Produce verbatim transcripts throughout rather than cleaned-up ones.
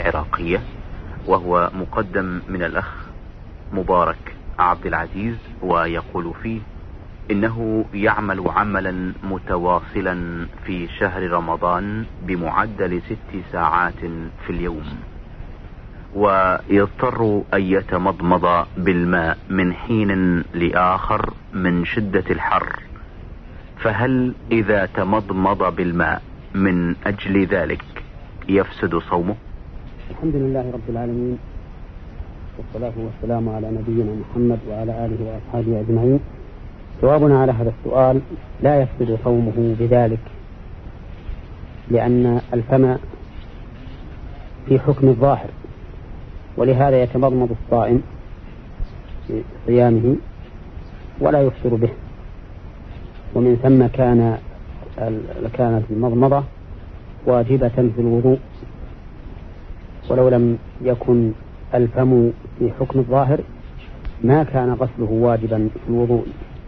العراقية، وهو مقدم من الأخ مبارك عبد العزيز، ويقول فيه إنه يعمل عملا متواصلا في شهر رمضان بمعدل ست ساعات في اليوم، ويضطر أن يتمضمض بالماء من حين لآخر من شدة الحر، فهل إذا تمضمض بالماء من أجل ذلك يفسد صومه؟ الحمد لله رب العالمين، والصلاة والسلام على نبينا محمد وعلى آله وأصحابه أجمعين. جوابنا على هذا السؤال: لا يفسد صومه بذلك، لأن الفم في حكم الظاهر، ولهذا يتمضمض الصائم في صيامه ولا يفطر به، ومن ثم كان كانت المضمضة واجبة في الوضوء، ولو لم يكن الفم في حكم الظاهر ما كان غسله واجبا في الوضوء.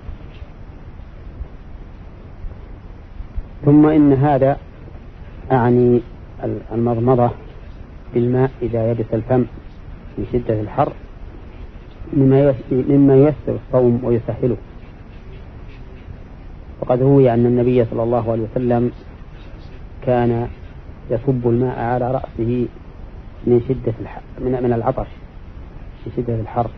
ثم إن هذا أعني المضمضة بالماء إذا يبس الفم من شدة الحر مما ييسر الصوم ويسهله، وقد روي أن النبي صلى الله عليه وسلم كان يصب الماء على رأسه من شدة من من العطش من شدة الحر.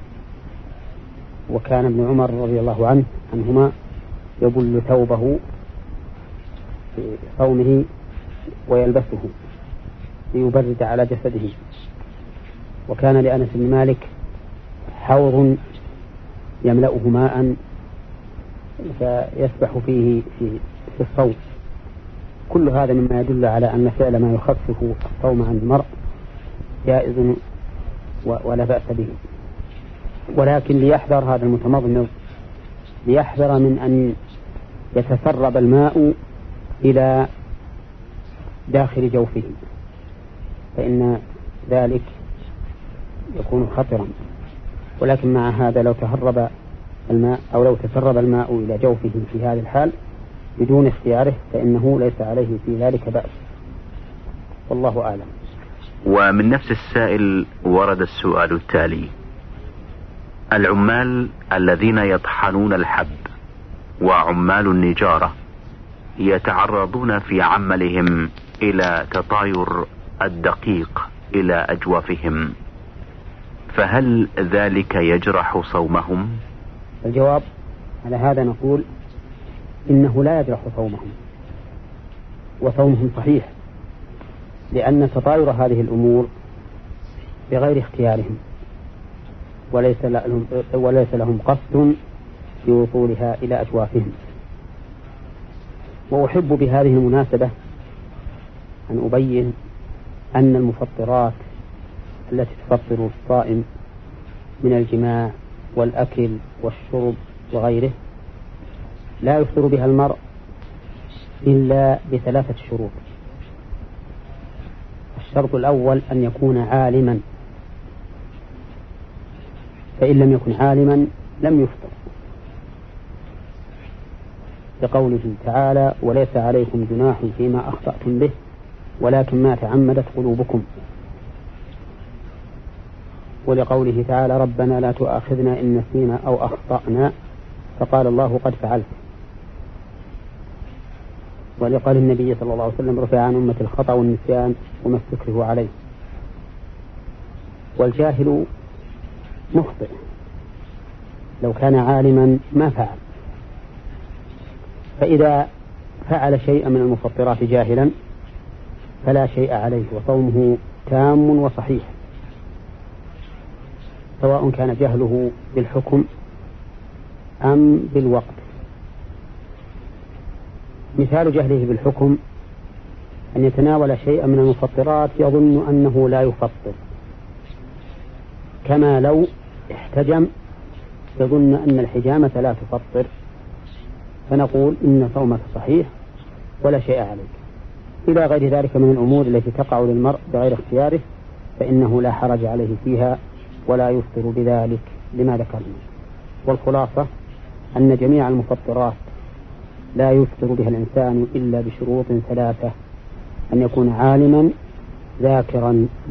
وكان ابن عمر رضي الله عنه عنهما يبل ثوبه في صومه ويلبسه ليبرد على جسده. وكان لأنس بن مالك حوض يملأه ماء فيسبح فيه في, في الصوم. كل هذا مما يدل على أن فعل ما يخفف الصوم عن المرء جائز ولا بأس به، ولكن ليحذر هذا المتمضمض ليحذر من أن يتسرب الماء إلى داخل جوفه، فإن ذلك يكون خطرا. ولكن مع هذا لو تهرب الماء أو لو تسرب الماء إلى جوفه في هذه الحال بدون اختياره فإنه ليس عليه في ذلك بأس، والله أعلم. ومن نفس السائل ورد السؤال التالي: العمال الذين يطحنون الحب وعمال النجارة يتعرضون في عملهم إلى تطاير الدقيق إلى أجوافهم، فهل ذلك يجرح صومهم؟ الجواب على هذا نقول إنه لا يجرح صومهم، وصومهم صحيح، لأن تطاير هذه الأمور بغير اختيارهم، وليس لهم, وليس لهم قصد في وصولها إلى أجوافهم. وأحب بهذه المناسبة أن أبين أن المفطرات التي تفطر الصائم من الجماع والأكل والشرب وغيره لا يفطر بها المرء إلا بثلاثة شروط. الشرط الأول أن يكون عالما، فإن لم يكن عالما لم يفطر، لقوله تعالى: وليس عليكم جناح فيما أخطأتم به ولكن ما تعمدت قلوبكم، ولقوله تعالى: ربنا لا تؤاخذنا إن نسينا أو أخطأنا، فقال الله: قد فعلت. ولقال النبي صلى الله عليه وسلم: رفع عن أمة الخطأ والنسيان وما استكره عليه. والجاهل مخطئ، لو كان عالما ما فعل، فإذا فعل شيئا من المفطرات جاهلا فلا شيء عليه وصومه تام وصحيح، سواء كان جهله بالحكم أم بالوقت. مثال جهله بالحكم أن يتناول شيئا من المفطرات يظن أنه لا يفطر، كما لو احتجم يظن أن الحجامة لا تفطر، فنقول إن صومك صحيح ولا شيء عليك. إلى غير ذلك من الأمور التي تقع للمرء بغير اختياره فإنه لا حرج عليه فيها ولا يفطر بذلك لما ذكرنا. والخلاصة أن جميع المفطرات لا يفطر بها الإنسان إلا بشروط ثلاثة: أن يكون عالما ذاكرا